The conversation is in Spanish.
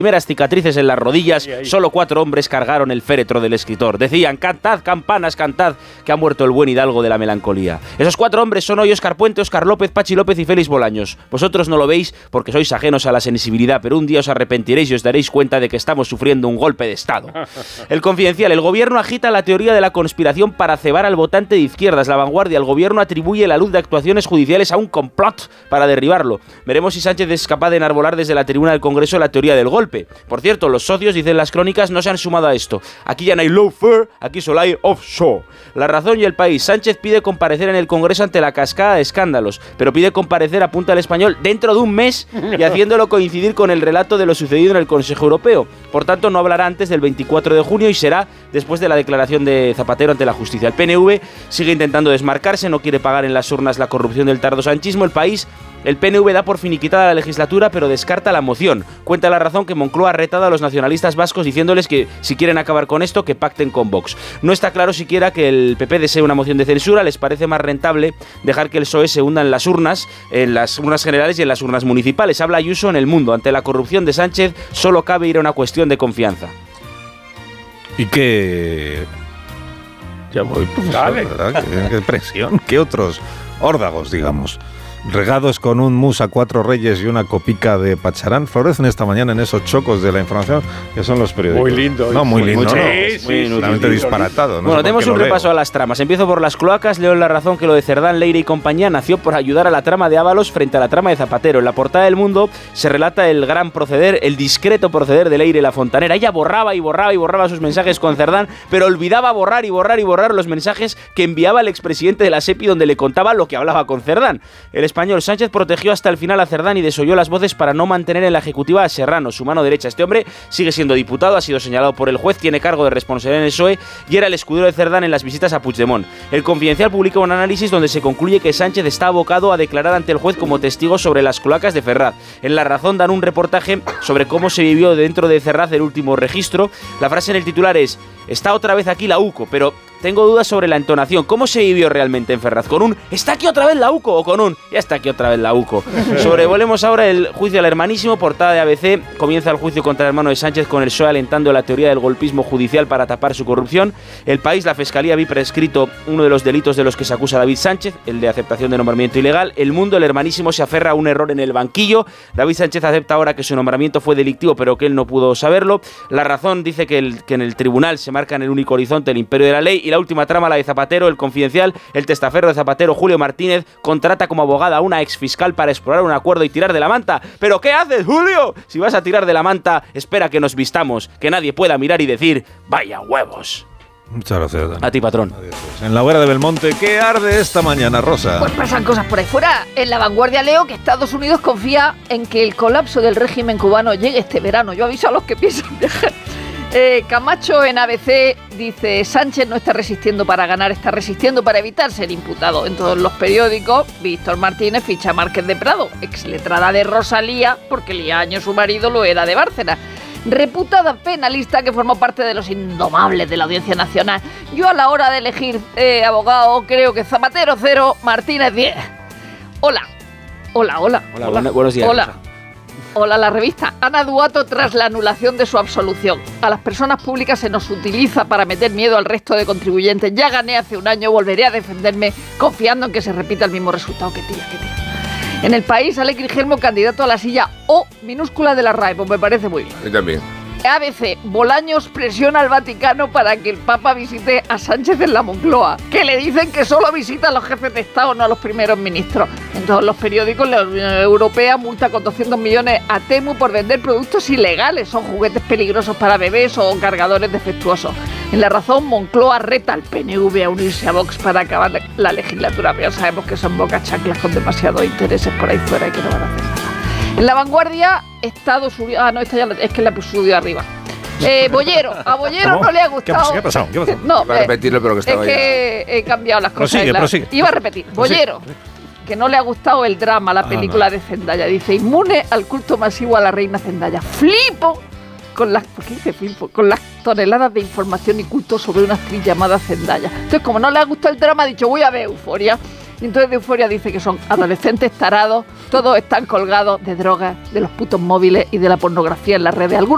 primeras cicatrices en las rodillas, solo 4 hombres cargaron el féretro del escritor. Decían: cantad, campanas, cantad, que ha muerto el buen hidalgo de la melancolía. Esos 4 hombres son hoy Óscar Puente, Óscar López, Pachi López y Félix Bolaños. Vosotros no lo veis porque sois ajenos a la sensibilidad, pero un día os arrepentiréis y os daréis cuenta de que estamos sufriendo un golpe de Estado. El Confidencial: el gobierno agita la teoría de la conspiración para cebar al votante de izquierdas. La Vanguardia: el gobierno atribuye la luz de actuaciones judiciales a un complot para derribarlo. Veremos si Sánchez es capaz de enarbolar desde la tribuna del Congreso la teoría del golpe. Por cierto, los socios, dicen las crónicas, no se han sumado a esto. Aquí ya no hay lawfare, aquí solo hay offshore. La Razón y El País: Sánchez pide comparecer en el Congreso ante la cascada de escándalos, pero pide comparecer, apunta El Español, dentro de un mes y haciéndolo coincidir con el relato de lo sucedido en el Consejo Europeo. Por tanto, no hablará antes del 24 de junio y será después de la declaración de Zapatero ante la justicia. El PNV sigue intentando desmarcarse, no quiere pagar en las urnas la corrupción del tardosanchismo. El País: el PNV da por finiquitada la legislatura, pero descarta la moción. Cuenta La Razón que Moncloa ha retado a los nacionalistas vascos diciéndoles que si quieren acabar con esto, que pacten con Vox. No está claro siquiera que el PP desee una moción de censura. Les parece más rentable dejar que el PSOE se hunda en las urnas generales y en las urnas municipales. Habla Ayuso en El Mundo: ante la corrupción de Sánchez solo cabe ir a una cuestión de confianza. ¿Y qué? Ya voy, profesor, ¿verdad? ¿Qué presión? ¿Qué otros órdagos, digamos, regados con un mus a 4 reyes y una copica de pacharán, florecen esta mañana en esos chocos de la información que son los periódicos? Muy lindo. No, muy lindo, no. Sí, Totalmente disparatado. No bueno, tenemos un repaso a las tramas. Empiezo por las cloacas. Leo en La Razón que lo de Cerdán, Leire y compañía nació por ayudar a la trama de Ábalos frente a la trama de Zapatero. En la portada del Mundo se relata el gran proceder, el discreto proceder de Leire la fontanera. Ella borraba y borraba y borraba sus mensajes con Cerdán, pero olvidaba borrar y borrar y borrar los mensajes que enviaba el expresidente de la SEPI, donde le contaba lo que hablaba con Cerdán. El Español: Sánchez protegió hasta el final a Cerdán y desoyó las voces para no mantener en la ejecutiva a Serrano, su mano derecha. Este hombre sigue siendo diputado, ha sido señalado por el juez, tiene cargo de responsabilidad en el PSOE y era el escudero de Cerdán en las visitas a Puigdemont. El Confidencial publica un análisis donde se concluye que Sánchez está abocado a declarar ante el juez como testigo sobre las cloacas de Ferraz. En La Razón dan un reportaje sobre cómo se vivió dentro de Ferraz el último registro. La frase en el titular es: está otra vez aquí la UCO, pero tengo dudas sobre la entonación. ¿Cómo se vivió realmente en Ferraz? ¿Con un "está aquí otra vez la UCO" o con un "ya está aquí otra vez la UCO"? Sobrevolemos ahora el juicio al hermanísimo. Portada de ABC: comienza el juicio contra el hermano de Sánchez, con el PSOE alentando la teoría del golpismo judicial para tapar su corrupción. El País: la Fiscalía vi prescrito uno de los delitos de los que se acusa a David Sánchez, el de aceptación de nombramiento ilegal. El Mundo: el hermanísimo se aferra a un error en el banquillo. David Sánchez acepta ahora que su nombramiento fue delictivo, pero que él no pudo saberlo. La Razón dice que en el tribunal se marca en el único horizonte el imperio de la ley. Y la última trama, la de Zapatero. El Confidencial: el testaferro de Zapatero, Julio Martínez, contrata como abogada a una exfiscal para explorar un acuerdo y tirar de la manta. ¿Pero qué haces, Julio? Si vas a tirar de la manta, espera que nos vistamos, que nadie pueda mirar y decir "vaya huevos". Muchas gracias, Dani. A ti, patrón. Adiós. En la hoguera de Belmonte, ¿qué arde esta mañana, Rosa? Pues pasan cosas por ahí fuera. En La Vanguardia leo que Estados Unidos confía en que el colapso del régimen cubano llegue este verano. Yo aviso a los que piensan viajar. Camacho en ABC dice: Sánchez no está resistiendo para ganar, está resistiendo para evitar ser imputado. En todos los periódicos, Víctor Martínez ficha a Márquez de Prado, exletrada de Rosalía, porque Liaño, su marido, lo era de Bárcena. Reputada penalista que formó parte de los indomables de la Audiencia Nacional. Yo, a la hora de elegir abogado, creo que Zapatero 0, Martínez 10. Hola, Buenos días. Hola. Hola, la revista. Ana Duato tras la anulación de su absolución. A las personas públicas se nos utiliza para meter miedo al resto de contribuyentes. Ya gané hace un año, volveré a defenderme confiando en que se repita el mismo resultado. Que tira. En El País, Alex Grigelmo, candidato a la silla O minúscula de la RAE. Pues me parece muy bien. A mí también. ABC: Bolaños presiona al Vaticano para que el Papa visite a Sánchez en la Moncloa, que le dicen que solo visita a los jefes de Estado, no a los primeros ministros. En todos los periódicos, la Unión Europea multa con 200 millones a Temu por vender productos ilegales. Son juguetes peligrosos para bebés o cargadores defectuosos. En La Razón, Moncloa reta al PNV a unirse a Vox para acabar la legislatura, pero ya sabemos que son bocas chanclas con demasiados intereses por ahí fuera y que no van a hacer nada. En La Vanguardia, Estados Unidos... Ah, no, esta ya es que la subió arriba. Bollero. A Bollero ¿cómo? No le ha gustado... ¿Qué ha pasado? No, iba a repetirlo, pero que estaba es que he cambiado las cosas. Prosigue. Iba a repetir. Bollero, que no le ha gustado el drama, la película de Zendaya. Dice: inmune al culto masivo a la reina Zendaya. Flipo con las... ¿Por qué dice flipo? Con las toneladas de información y culto sobre una actriz llamada Zendaya. Entonces, como no le ha gustado el drama, ha dicho: voy a ver Euforia. Y entonces de Euforia dice que son adolescentes tarados, todos están colgados de drogas, de los putos móviles y de la pornografía en las redes. Algunos